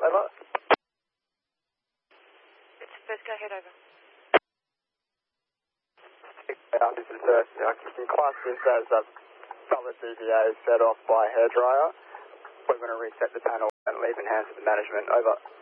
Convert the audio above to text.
over. It's first go ahead, over. This is first. I can class this as a solid DVA set off by hairdryer. We're going to reset the panel and leave in hands of the management. Over.